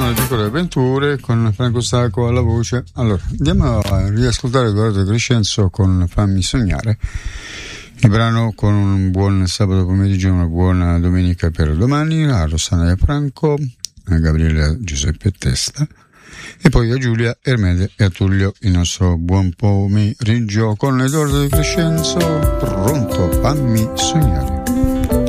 Sono piccole avventure con Franco Sacco alla voce. Allora, andiamo a riascoltare Edoardo Crescenzo con Fammi sognare, il brano con un buon sabato pomeriggio e una buona domenica per domani, a Rossana e Franco, a Gabriele Giuseppe Testa e poi a Giulia, Ermede e a Tullio il nostro buon pomeriggio con Edoardo Crescenzo. Pronto, fammi sognare.